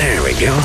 There we go.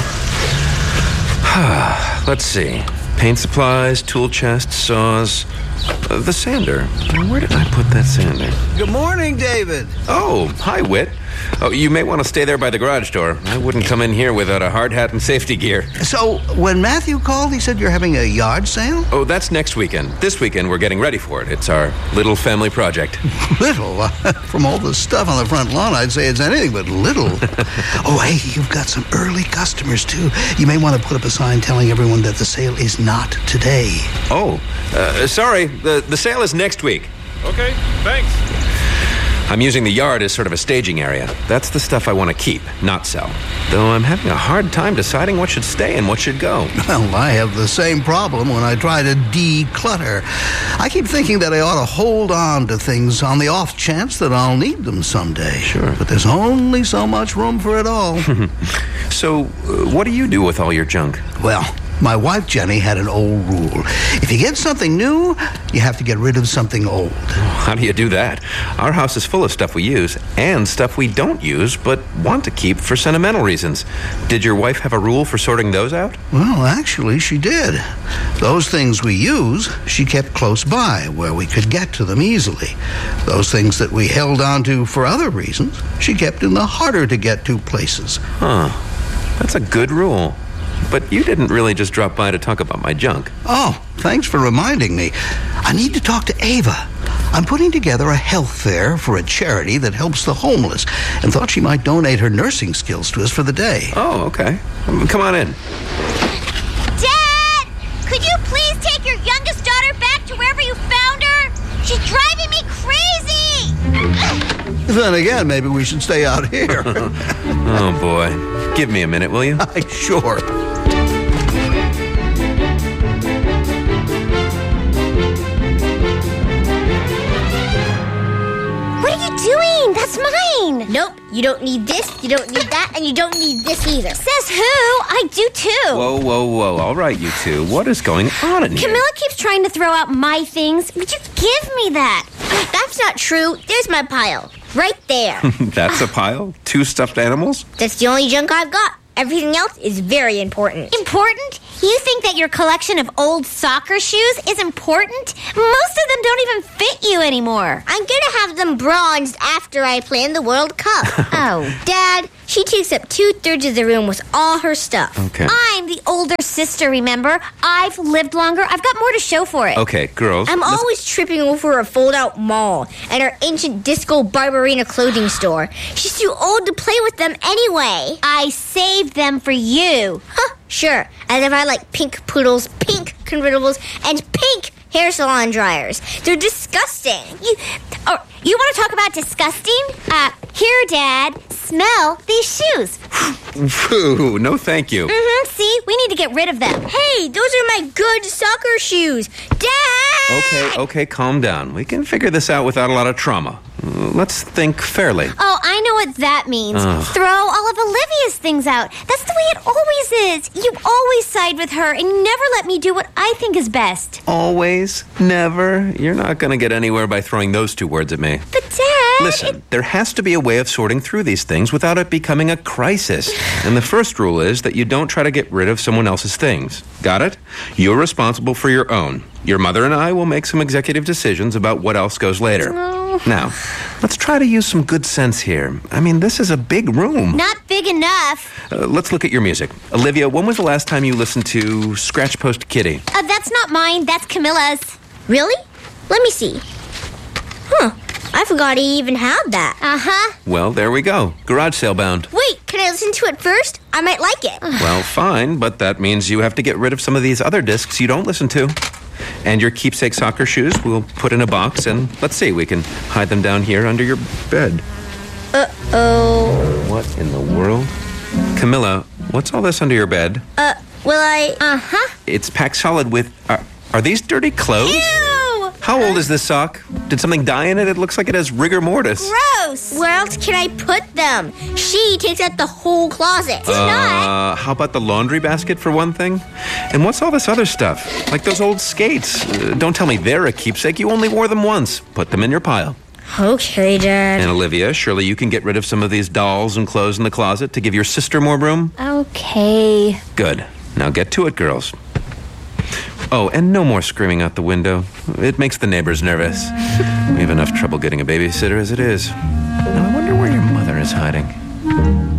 Let's see. Paint supplies, tool chest, saws. The sander. Where did I put that sander? Good morning, David. Oh, hi, Whit. Oh, you may want to stay there by the garage door. I wouldn't come in here without a hard hat and safety gear. So, when Matthew called, he said you're having a yard sale? Oh, that's next weekend. This weekend, we're getting ready for it. It's our little family project. Little? From all the stuff on the front lawn, I'd say it's anything but little. Oh, hey, you've got some early customers, too. You may want to put up a sign telling everyone that the sale is not today. Oh, sorry. The sale is next week. Okay, thanks. I'm using the yard as sort of a staging area. That's the stuff I want to keep, not sell. Though I'm having a hard time deciding what should stay and what should go. Well, I have the same problem when I try to declutter. I keep thinking that I ought to hold on to things on the off chance that I'll need them someday. Sure. But there's only so much room for it all. So, what do you do with all your junk? Well, my wife, Jenny, had an old rule. If you get something new, you have to get rid of something old. How do you do that? Our house is full of stuff we use and stuff we don't use but want to keep for sentimental reasons. Did your wife have a rule for sorting those out? Well, actually, she did. Those things we use, she kept close by where we could get to them easily. Those things that we held on to for other reasons, she kept in the harder-to-get-to places. Huh. That's a good rule. But you didn't really just drop by to talk about my junk. Oh, thanks for reminding me. I need to talk to Ava. I'm putting together a health fair for a charity that helps the homeless and thought she might donate her nursing skills to us for the day. Oh, okay. Come on in. Dad! Could you please take your youngest daughter back to wherever you found her? She's driving me crazy! Then again, maybe we should stay out here. Oh, boy. Give me a minute, will you? Sure. What are you doing? That's mine! Nope, you don't need this, you don't need that, and you don't need this either. Says who? I do too. Whoa. All right, you two. What is going on in here? Camilla keeps trying to throw out my things. Would you give me that? That's not true. There's my pile. Right there. That's a pile? 2 stuffed animals? That's the only junk I've got. Everything else is very important. Important? You think that your collection of old soccer shoes is important? Most of them don't even fit you anymore. I'm gonna have them bronzed after I play in the World Cup. Oh, Dad, she takes up 2/3 of the room with all her stuff. Okay. I'm the older sister, remember? I've lived longer. I've got more to show for it. Okay, girls. I'm always tripping over a fold-out mall and our ancient disco Barbarina clothing store. She's too old to play with them anyway. I saved them for you. Huh, sure. As if I like pink poodles, pink convertibles, and pink hair salon dryers. They're disgusting. You want to talk about disgusting? Here, Dad. Smell these shoes. Ooh, no thank you. See? We need to get rid of them. Hey, those are my good soccer shoes. Dad! Okay, calm down. We can figure this out without a lot of trauma. Let's think fairly. Oh, I know what that means. Throw all of Olivia's things out. That's the way it always is. You always side with her and you never let me do what I think is best. Always? Never? You're not going to get anywhere by throwing those 2 words at me. But, Dad... Listen, there has to be a way of sorting through these things without it becoming a crisis. And the first rule is that you don't try to get rid of someone else's things. Got it? You're responsible for your own. Your mother and I will make some executive decisions about what else goes later. No. Now, let's try to use some good sense here. I mean, this is a big room. Not big enough. Let's look at your music. Olivia, when was the last time you listened to Scratch Post Kitty? That's not mine. That's Camilla's. Really? Let me see. I forgot he even had that. Uh-huh. Well, there we go. Garage sale bound. Wait, can I listen to it first? I might like it. Well, fine, but that means you have to get rid of some of these other discs you don't listen to. And your keepsake soccer shoes we'll put in a box, and let's see, we can hide them down here under your bed. Uh-oh. What in the world? Camilla, what's all this under your bed? It's packed solid with... Are these dirty clothes? Ew! How old is this sock? Did something die in it? It looks like it has rigor mortis. Gross! Where else can I put them? She takes out the whole closet. She's not. How about the laundry basket for one thing? And what's all this other stuff? Like those old skates. Don't tell me they're a keepsake. You only wore them once. Put them in your pile. Okay, Dad. And Olivia, surely you can get rid of some of these dolls and clothes in the closet to give your sister more room? Okay. Good. Now get to it, girls. Oh, and no more screaming out the window. It makes the neighbors nervous. We have enough trouble getting a babysitter as it is. Now I wonder where your mother is hiding.